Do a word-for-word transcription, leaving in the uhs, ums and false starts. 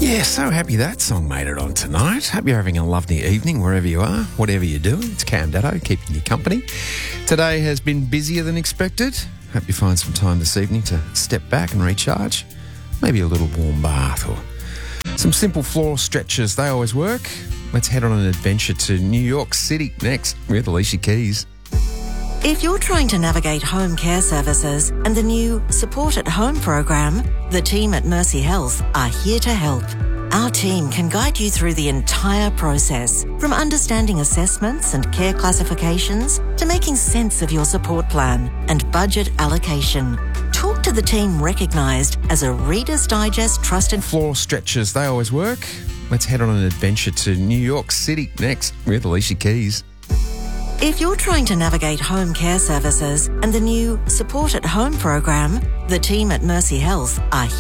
Yeah, so happy that song made it on tonight. Hope you're having a lovely evening wherever you are, whatever you're doing. It's Cam Datto keeping you company. Today has been busier than expected. Hope you find some time this evening to step back and recharge. Maybe a little warm bath or some simple floor stretches. They always work. Let's head on an adventure to New York City next with Alicia Keys. If you're trying to navigate home care services and the new Support at Home program, the team at Mercy Health are here to help. Our team can guide you through the entire process, from understanding assessments and care classifications to making sense of your support plan and budget allocation. Talk to the team recognised as a Reader's Digest trusted Floor stretches, they always work. Let's head on an adventure to New York City next with Alicia Keys. If you're trying to navigate home care services and the new Support at Home program, the team at Mercy Health are